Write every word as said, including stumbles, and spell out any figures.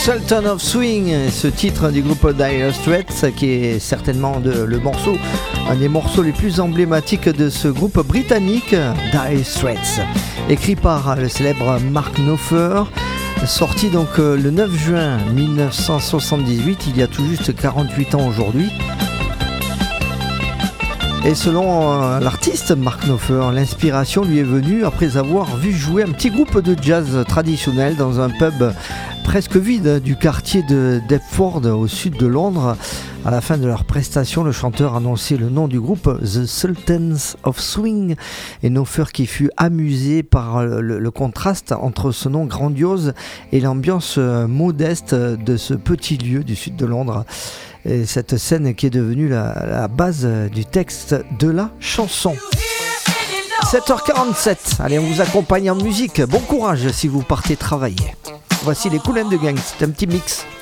Sultan of Swing, ce titre du groupe Dire Straits, qui est certainement de, le morceau, un des morceaux les plus emblématiques de ce groupe britannique, Dire Straits, écrit par le célèbre Mark Knopfler, sorti donc le neuf juin mille neuf cent soixante-dix-huit, il y a tout juste quarante-huit ans aujourd'hui. Et selon euh, l'artiste Mark Knopfler, l'inspiration lui est venue après avoir vu jouer un petit groupe de jazz traditionnel dans un pub presque vide du quartier de Deptford au sud de Londres. À la fin de leur prestation, le chanteur annonçait le nom du groupe The Sultans of Swing, et Knopfler qui fut amusé par le, le contraste entre ce nom grandiose et l'ambiance modeste de ce petit lieu du sud de Londres. Et cette scène qui est devenue la, la base du texte de la chanson. sept heures quarante-sept, allez, on vous accompagne en musique. Bon courage si vous partez travailler. Voici les Kool and the Gang, c'est un petit mix.